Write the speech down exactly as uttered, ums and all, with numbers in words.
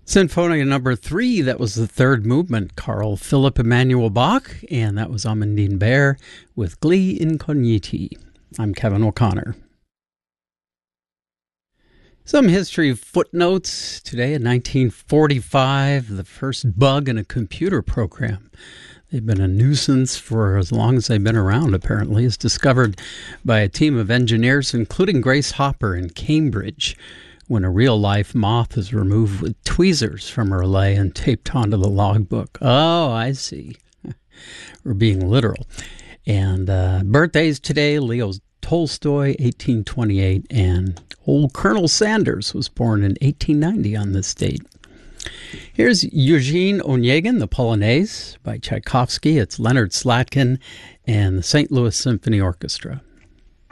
Sinfonia number three, that was the third movement, Carl Philipp Emanuel Bach, and that was Amandine Baer with Gli Incogniti. I'm Kevin O'Connor. Some history footnotes. Today in nineteen forty-five, the first bug in a computer program. They've been a nuisance for as long as they've been around, apparently, is discovered by a team of engineers, including Grace Hopper in Cambridge, when a real-life moth is removed with tweezers from a relay and taped onto the logbook. Oh, I see. We're being literal. And uh, birthdays today, Leo Tolstoy, eighteen twenty-eight, and old Colonel Sanders was born in eighteen ninety on this date. Here's Eugene Onegin, the Polonaise by Tchaikovsky. It's Leonard Slatkin and the Saint Louis Symphony Orchestra.